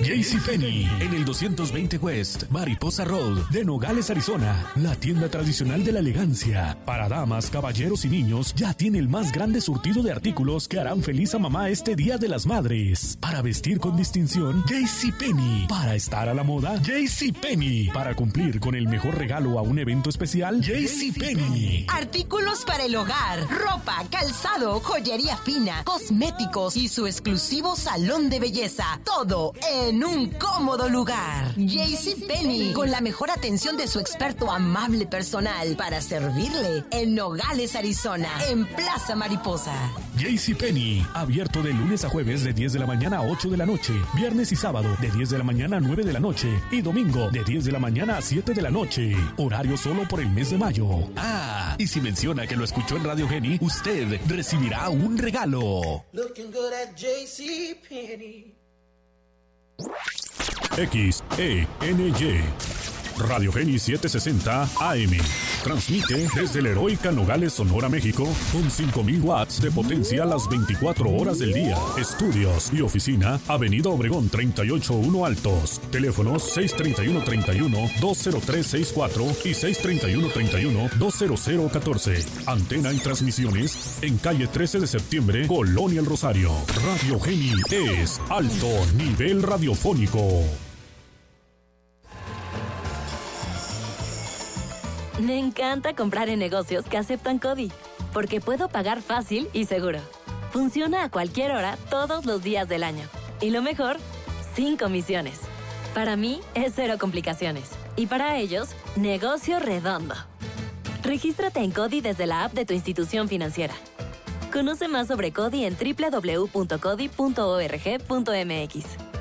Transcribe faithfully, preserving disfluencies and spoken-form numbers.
JCPenney, en el doscientos veinte West, Mariposa Road, de Nogales, Arizona. La tienda tradicional de la elegancia. Para damas, caballeros y niños, ya tiene el más grande surtido de artículos que harán feliz a mamá este Día de las Madres. Para vestir con distinción, JCPenney. Para estar a la moda, JCPenney. Para cumplir con el mejor regalo a un evento especial, JCPenney. Artículos para el hogar, ropa, calzado, joyería fina, cosméticos y su exclusivo salón de belleza. Todo en un cómodo lugar. JCPenney, con la mejor atención de su experto amable personal para servirle en Nogales, Arizona, en Plaza Mariposa. JCPenney, abierto de lunes a jueves de diez de la mañana a ocho de la noche, viernes y sábado de diez de la mañana a nueve de la noche y domingo de diez de la mañana a siete de la noche. Horario solo por el mes de mayo. Ah, y si menciona que lo escuchó en Radio Geni, usted recibirá un regalo. Looking good at JCPenney. X E N Y Radio Geni setecientos sesenta A M. Transmite desde la heroica Nogales, Sonora, México, con cinco mil watts de potencia las veinticuatro horas del día. Estudios y oficina, Avenida Obregón treinta y ocho uno Altos. Teléfonos seis treinta y uno treinta y uno, dos cero tres seis cuatro y seis treinta y uno treinta y uno, dos cero cero catorce. Antena y transmisiones en calle trece de septiembre, Colonia El Rosario. Radio Geni es alto nivel radiofónico. Me encanta comprar en negocios que aceptan CODI, porque puedo pagar fácil y seguro. Funciona a cualquier hora, todos los días del año. Y lo mejor, sin comisiones. Para mí, es cero complicaciones. Y para ellos, negocio redondo. Regístrate en CODI desde la app de tu institución financiera. Conoce más sobre CODI en doble u doble u doble u punto codi punto org punto m x.